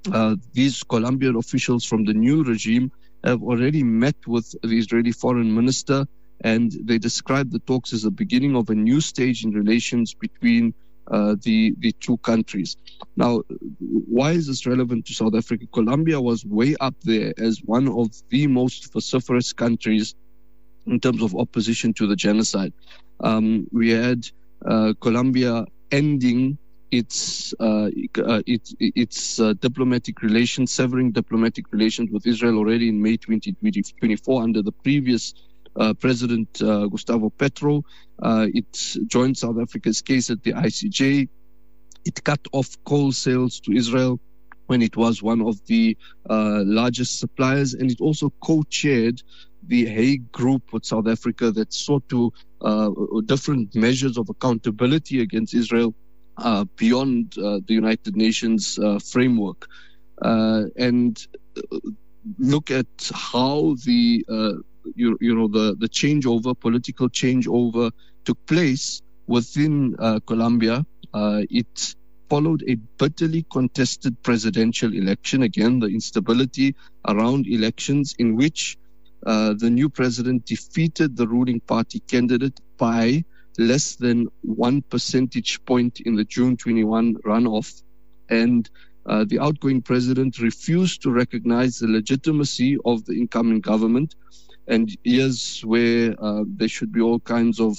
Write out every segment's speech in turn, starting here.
these Colombian officials from the new regime have already met with the Israeli foreign minister, and they described the talks as the beginning of a new stage in relations between the two countries. Now, why is this relevant to South Africa? Colombia was way up there as one of the most vociferous countries in terms of opposition to the genocide. We had Colombia ending its diplomatic relations, severing diplomatic relations with Israel already in May 2024 under the previous President Gustavo Petro. It joined South Africa's case at the ICJ. It cut off coal sales to Israel when it was one of the largest suppliers, and it also co-chaired the Hague Group with South Africa that sought to different measures of accountability against Israel beyond the United Nations framework. And look at how the changeover, political changeover took place within Colombia. It followed a bitterly contested presidential election. Again, the instability around elections in which the new president defeated the ruling party candidate by less than 1 percentage point in the June 21 runoff. And the outgoing president refused to recognize the legitimacy of the incoming government. And here's where there should be all kinds of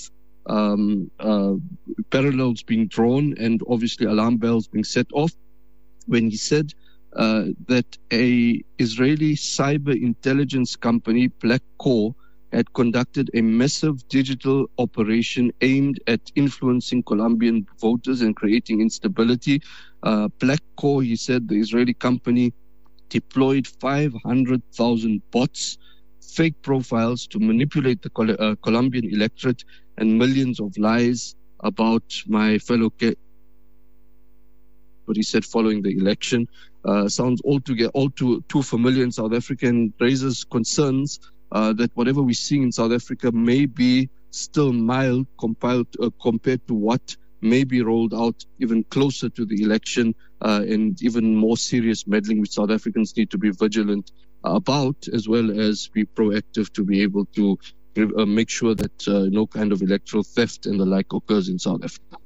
parallels being drawn and obviously alarm bells being set off when he said that a Israeli cyber intelligence company, Black Core, had conducted a massive digital operation aimed at influencing Colombian voters and creating instability. Black Core, he said, the Israeli company deployed 500,000 bots, fake profiles to manipulate the Colombian electorate, and millions of lies about my fellow what he said following the election. Sounds all too familiar in South Africa, and raises concerns that whatever we're seeing in South Africa may be still mild compared to what may be rolled out even closer to the election, and even more serious meddling which South Africans need to be vigilant about, as well as be proactive to be able to make sure that no kind of electoral theft and the like occurs in South Africa.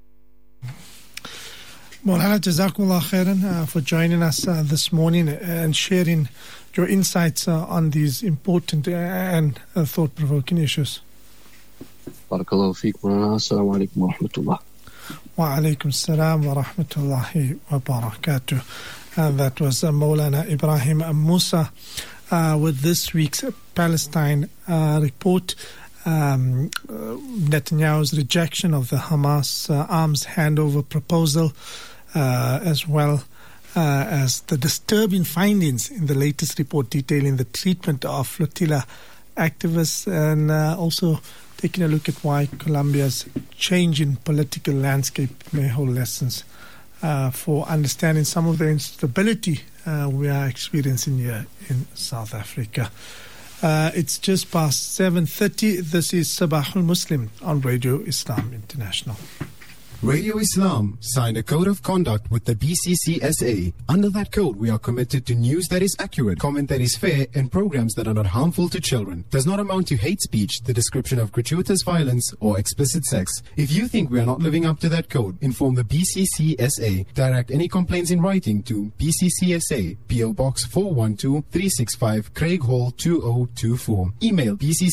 Maulana, Jazakumullah khairan for joining us this morning and sharing your insights on these important and thought-provoking issues. Barakallahu feek, Maulana. Assalamu alaikum wa rahmatullah. Wa alaikum salam wa rahmatullahi wa barakatuh. And that was Maulana Ibrahim Musa with this week's Palestine report. Netanyahu's rejection of the Hamas arms handover proposal, as well as the disturbing findings in the latest report detailing the treatment of flotilla activists, and also taking a look at why Colombia's changing political landscape may hold lessons for understanding some of the instability we are experiencing here in South Africa. It's just past 7:30. This is Sabahul Muslim on Radio Islam International. Radio Islam signed a code of conduct with the BCCSA. Under that code, we are committed to news that is accurate, comment that is fair, and programs that are not harmful to children. Does not amount to hate speech, the description of gratuitous violence, or explicit sex. If you think we are not living up to that code, inform the BCCSA. Direct any complaints in writing to BCCSA, PO Box 412-365, Craig Hall 2024. Email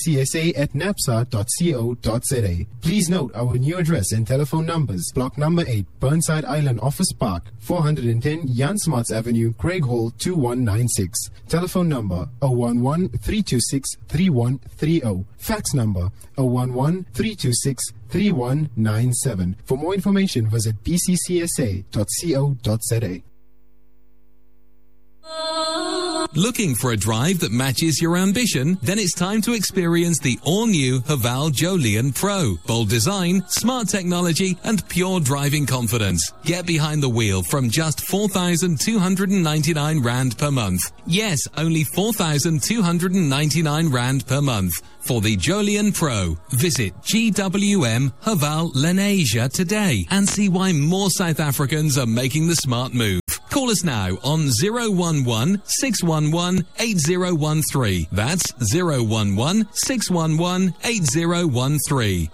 bccsa@napsa.co.za. Please note our new address and telephone numbers. Block number 8, Burnside Island Office Park, 410 Jan Smarts Avenue, Craig Hall 2196. Telephone number 011-326-3130. Fax number 011-326-3197. For more information, visit bccsa.co.za. Looking for a drive that matches your ambition? Then it's time to experience the all-new Haval Jolion Pro. Bold design, smart technology, and pure driving confidence. Get behind the wheel from just 4,299 Rand per month. Yes, only 4,299 Rand per month. For the Jolion Pro, visit GWM Haval Lenasia today and see why more South Africans are making the smart move. Call us now on 011 611 8013. That's 011 611 8013.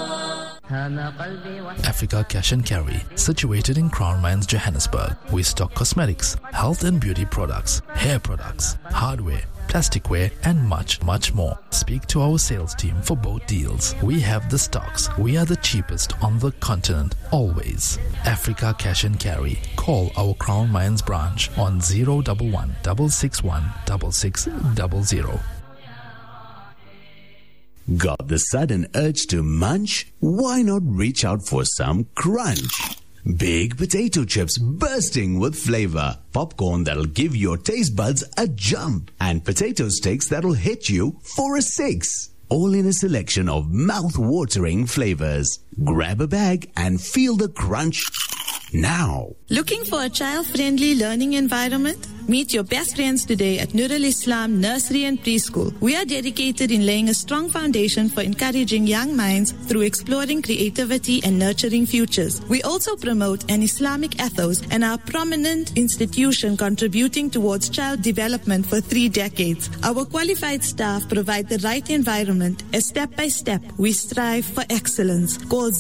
Africa Cash and Carry, situated in Crown Mines, Johannesburg. We stock cosmetics, health and beauty products, hair products, hardware, plasticware, and much, much more. Speak to our sales team for both deals. We have the stocks. We are the cheapest on the continent, always. Africa Cash and Carry. Call our Crown Mines branch on 011 661 6600. Got the sudden urge to munch? Why not reach out for some crunch? Big potato chips bursting with flavor, popcorn that'll give your taste buds a jump, and potato sticks that'll hit you for a 6. All in a selection of mouth-watering flavors. Grab a bag and feel the crunch now. Looking for a child-friendly learning environment? Meet your best friends today at Nur al-Islam Nursery and Preschool. We are dedicated in laying a strong foundation for encouraging young minds through exploring creativity and nurturing futures. We also promote an Islamic ethos and are a prominent institution contributing towards child development for 3 decades. Our qualified staff provide the right environment as step by step we strive for excellence. Call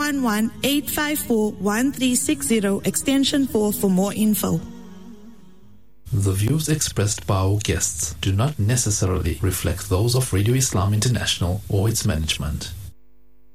011-854-1360 extension 4 for more info. The views expressed by our guests do not necessarily reflect those of Radio Islam International or its management.